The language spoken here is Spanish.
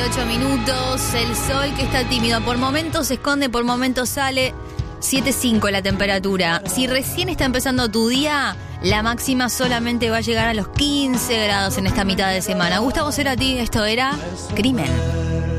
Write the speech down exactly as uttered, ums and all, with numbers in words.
dieciocho minutos, el sol que está tímido, por momentos se esconde, por momentos sale, siete cinco la temperatura. Si recién está empezando tu día, la máxima solamente va a llegar a los quince grados en esta mitad de semana. Gustavo Cerati, esto era Crimen.